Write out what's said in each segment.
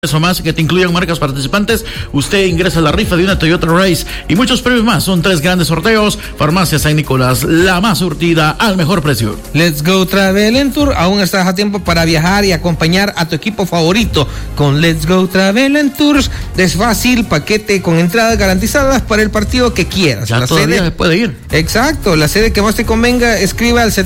Eso más que te incluyan marcas participantes. Usted ingresa a la rifa de una Toyota Race y muchos premios más. Son 3 grandes sorteos. Farmacia San Nicolás, la más surtida al mejor precio. Let's Go Travel Tour. Aún estás a tiempo para viajar y acompañar a tu equipo favorito con Let's Go Travel Tours. Es fácil, paquete con entradas garantizadas para el partido que quieras. Ya todavía se puede ir. Exacto, la sede que más te convenga, escriba al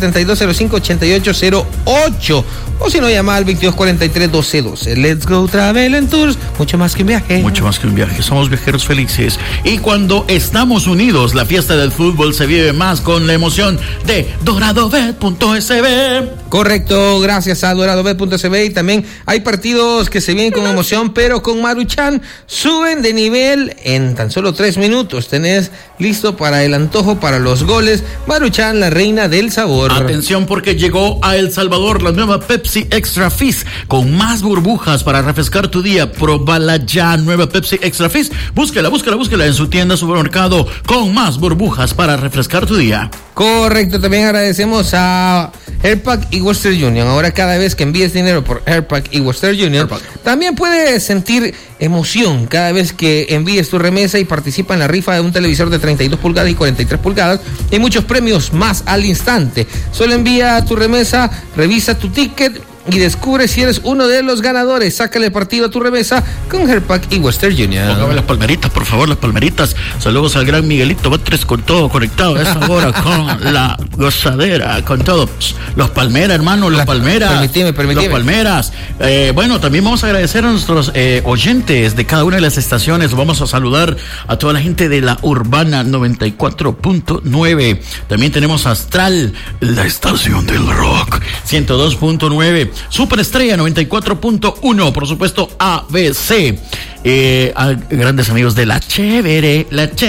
7205-8808 o si no, llama al 2243-1212. Let's Go Travel Tours, mucho más que un viaje. Mucho más que un viaje, somos viajeros felices. Y cuando estamos unidos, la fiesta del fútbol se vive más con la emoción de doradobet.sb. Correcto, gracias a doradobet.sb. Y también hay partidos que se vienen con emoción, pero con Maruchan suben de nivel en tan solo 3 minutos. Tenés listo para el antojo, para los goles. Maruchan, la reina del sabor. Atención, porque llegó a El Salvador la nueva Pepsi Extra Fizz con más burbujas para refrescar tu día. Próbala ya, nueva Pepsi Extra Fizz. Búsquela en su tienda, supermercado, con más burbujas para refrescar tu día. Correcto, también agradecemos a Airpack y Western Union. Ahora cada vez que envíes dinero por Airpack y Western Union, también puedes sentir emoción cada vez que envíes tu remesa y participa en la rifa de un televisor de 32 pulgadas y 43 pulgadas y muchos premios más al instante. Solo envía tu remesa, revisa tu ticket y descubre si eres uno de los ganadores. Sácale partido a tu remesa con Airpack y Western Union. Póngame las palmeritas, por favor, las palmeritas. Saludos al gran Miguelito Batres con todo conectado. Es ahora con la gozadera, con todo. Los palmeras, hermano, los palmeras. Permitime. Los palmeras. Bueno, también vamos a agradecer a nuestros oyentes de cada una de las estaciones. Vamos a saludar a toda la gente de la Urbana 94.9. También tenemos Astral, la estación del rock, 102.9. Superestrella 94.1, por supuesto ABC, a grandes amigos de La Chévere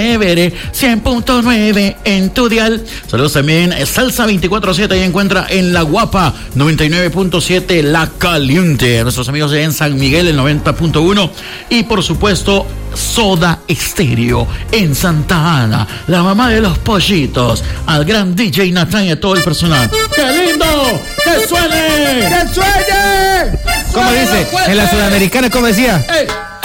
100.9 en tu dial. Saludos también Salsa 24/7, ahí encuentra en La Guapa 99.7, La Caliente, a nuestros amigos de en San Miguel el 90.1 y por supuesto Soda Estéreo en Santa Ana, la mamá de los pollitos, al gran DJ Natán y a todo el personal. ¡Qué lindo! ¡Que suene! ¿Cómo dice? En la Sudamericana, ¿cómo decía?